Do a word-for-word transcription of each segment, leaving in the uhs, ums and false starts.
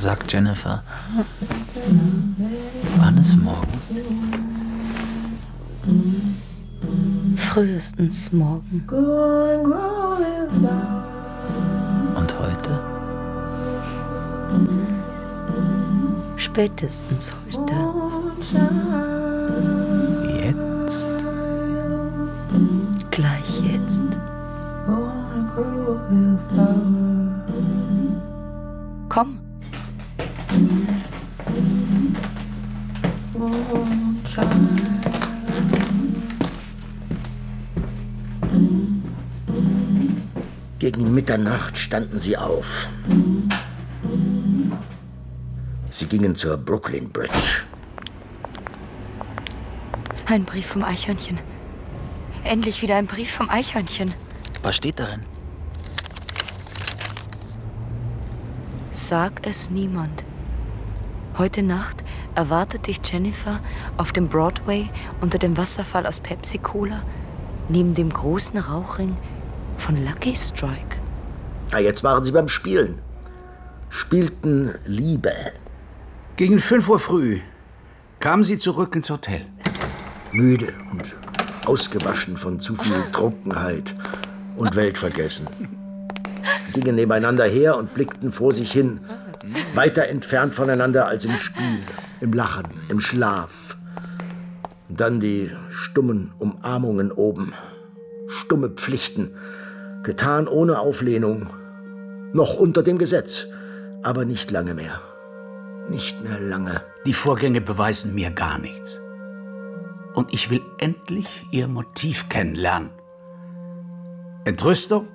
Sagt Jennifer, wann ist morgen? Frühestens morgen. Und heute? Spätestens heute. Jetzt? Gleich jetzt. Komm. Gegen Mitternacht standen sie auf. Sie gingen zur Brooklyn Bridge. Ein Brief vom Eichhörnchen. Endlich wieder ein Brief vom Eichhörnchen. Was steht darin? Sag es niemand. Heute Nacht erwartet dich Jennifer auf dem Broadway unter dem Wasserfall aus Pepsi-Cola neben dem großen Rauchring von Lucky Strike. Ah, jetzt waren sie beim Spielen. Spielten Liebe. Gegen fünf Uhr früh kamen sie zurück ins Hotel. Müde und ausgewaschen von zu viel Trunkenheit und Weltvergessen. Gingen nebeneinander her und blickten vor sich hin, weiter entfernt voneinander als im Spiel, im Lachen, im Schlaf. Und dann die stummen Umarmungen oben, stumme Pflichten, getan ohne Auflehnung, noch unter dem Gesetz, aber nicht lange mehr. Nicht mehr lange. Die Vorgänge beweisen mir gar nichts. Und ich will endlich ihr Motiv kennenlernen. Entrüstung?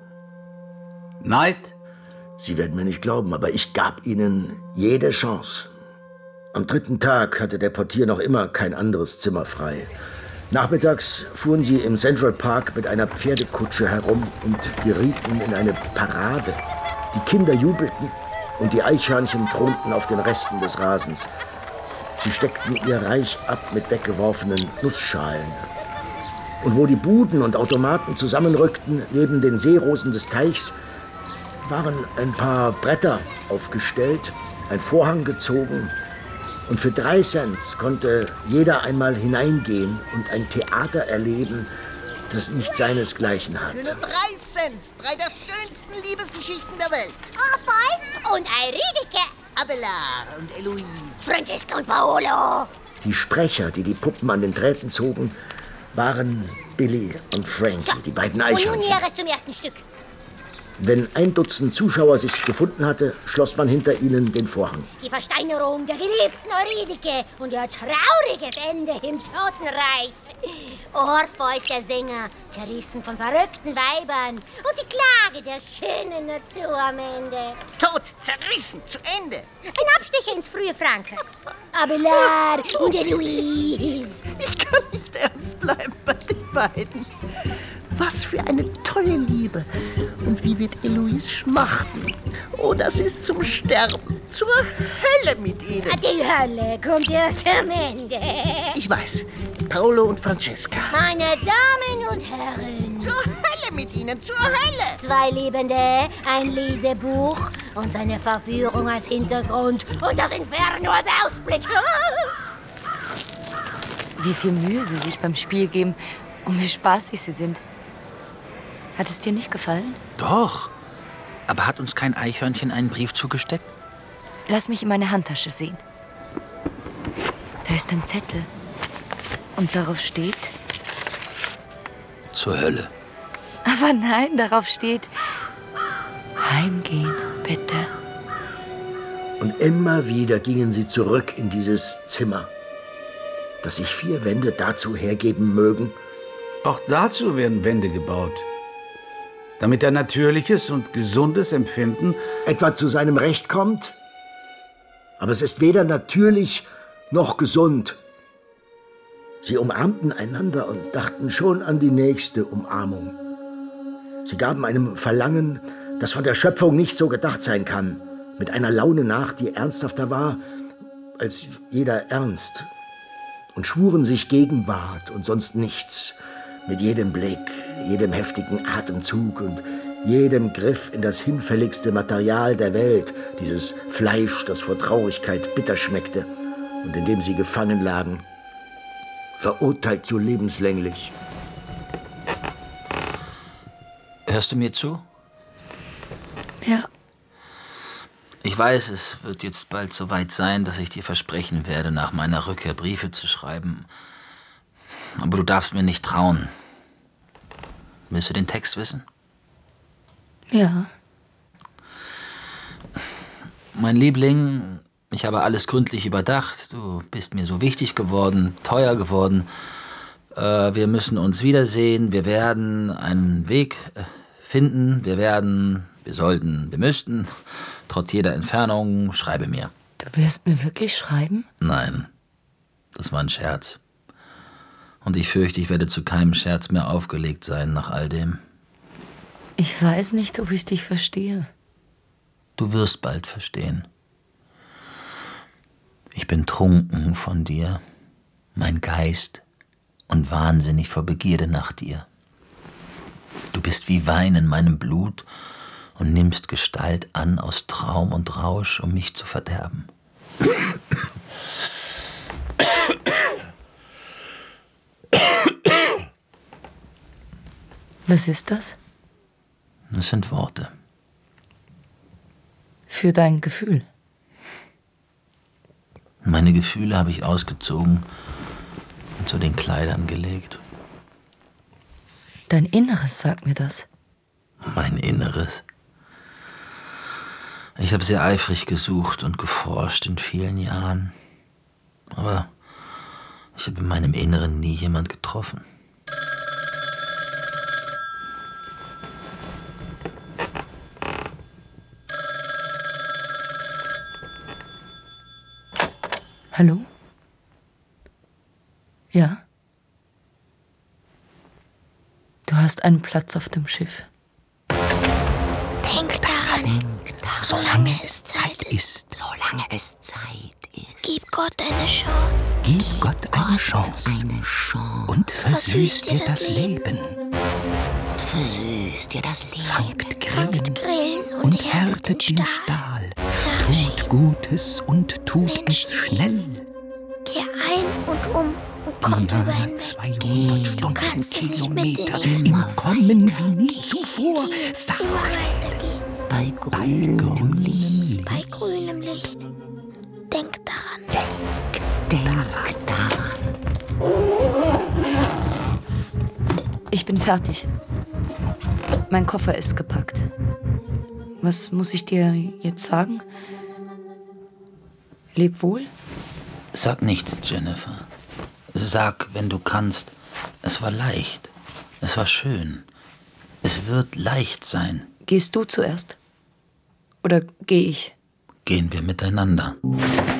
Neid? Sie werden mir nicht glauben, aber ich gab ihnen jede Chance. Am dritten Tag hatte der Portier noch immer kein anderes Zimmer frei. Nachmittags fuhren sie im Central Park mit einer Pferdekutsche herum und gerieten in eine Parade. Die Kinder jubelten und die Eichhörnchen thronten auf den Resten des Rasens. Sie steckten ihr Reich ab mit weggeworfenen Nussschalen. Und wo die Buden und Automaten zusammenrückten, neben den Seerosen des Teichs, waren ein paar Bretter aufgestellt, ein Vorhang gezogen. Und für drei Cent konnte jeder einmal hineingehen und ein Theater erleben, das nicht seinesgleichen hat. Für nur drei Cent, drei der schönsten Liebesgeschichten der Welt. Orpheus und Eurydike. Abelard und Eloise. Francesca und Paolo. Die Sprecher, die die Puppen an den Drähten zogen, waren Billy und Frankie, So, die beiden und nun Eichhörnchen. Näheres zum ersten Stück. Wenn ein Dutzend Zuschauer sich gefunden hatte, schloss man hinter ihnen den Vorhang. Die Versteinerung der geliebten Eurydike und ihr trauriges Ende im Totenreich. Orpheus, der Sänger, zerrissen von verrückten Weibern. Und die Klage der schönen Natur am Ende. Tot, zerrissen, zu Ende. Ein Abstecher ins frühe Frankreich. Abelard und Eloise. Ich kann nicht ernst bleiben bei den beiden. Was für eine tolle Liebe. Und wie wird Eloise schmachten. Oh, das ist zum Sterben. Zur Hölle mit ihnen. Die Hölle kommt erst am Ende. Ich weiß. Paolo und Francesca. Meine Damen und Herren. Zur Hölle mit ihnen, zur Hölle. Zwei Liebende, ein Lesebuch und seine Verführung als Hintergrund und das Inferno als Ausblick. Wie viel Mühe sie sich beim Spiel geben und wie spaßig sie sind. Hat es dir nicht gefallen? Doch. Aber hat uns kein Eichhörnchen einen Brief zugesteckt? Lass mich in meine Handtasche sehen. Da ist ein Zettel. Und darauf steht... Zur Hölle. Aber nein, darauf steht... Heimgehen, bitte. Und immer wieder gingen sie zurück in dieses Zimmer, das sich vier Wände dazu hergeben mögen. Auch dazu werden Wände gebaut. Damit ein natürliches und gesundes Empfinden etwa zu seinem Recht kommt. Aber es ist weder natürlich noch gesund. Sie umarmten einander und dachten schon an die nächste Umarmung. Sie gaben einem Verlangen, das von der Schöpfung nicht so gedacht sein kann, mit einer Laune nach, die ernsthafter war als jeder Ernst, und schwuren sich Gegenwart und sonst nichts, mit jedem Blick, jedem heftigen Atemzug und jedem Griff in das hinfälligste Material der Welt, dieses Fleisch, das vor Traurigkeit bitter schmeckte und in dem sie gefangen lagen, verurteilt zu lebenslänglich. Hörst du mir zu? Ja. Ich weiß, es wird jetzt bald so weit sein, dass ich dir versprechen werde, nach meiner Rückkehr Briefe zu schreiben. Aber du darfst mir nicht trauen. Willst du den Text wissen? Ja. Mein Liebling, ich habe alles gründlich überdacht. Du bist mir so wichtig geworden, teuer geworden. Äh, wir müssen uns wiedersehen. Wir werden einen Weg äh, finden. Wir werden, wir sollten, wir müssten. Trotz jeder Entfernung, schreibe mir. Du wirst mir wirklich schreiben? Nein, das war ein Scherz. Und ich fürchte, ich werde zu keinem Scherz mehr aufgelegt sein nach all dem. Ich weiß nicht, ob ich dich verstehe. Du wirst bald verstehen. Ich bin trunken von dir, mein Geist, und wahnsinnig vor Begierde nach dir. Du bist wie Wein in meinem Blut und nimmst Gestalt an aus Traum und Rausch, um mich zu verderben. Was ist das? Das sind Worte. Für dein Gefühl? Meine Gefühle habe ich ausgezogen und zu den Kleidern gelegt. Dein Inneres sagt mir das. Mein Inneres. Ich habe sehr eifrig gesucht und geforscht in vielen Jahren. Aber ich habe in meinem Inneren nie jemand getroffen. Hallo? Ja? Du hast einen Platz auf dem Schiff. Denk daran, Solange es Zeit ist. Solange es Zeit ist. gib Gott eine Chance. Gib Gott eine Chance. Eine Chance. Und versüß dir das Leben. Und versüß dir das Leben. Fangt Grillen. Grillen Und härtet den Stahl. Tut Gutes und tut es schnell. Kehr ein und um und kommt über hinweg. Du kannst es nicht mit dir Im Kommen wie nie zuvor. Sag immer weitergehen. bei grünem Licht. Bei grünem Licht. Denk daran. Denk daran. Ich bin fertig. Mein Koffer ist gepackt. Was muss ich dir jetzt sagen? Leb wohl? Sag nichts, Jennifer. Sag, wenn du kannst, es war leicht. Es war schön. Es wird leicht sein. Gehst du zuerst? Oder gehe ich? Gehen wir miteinander.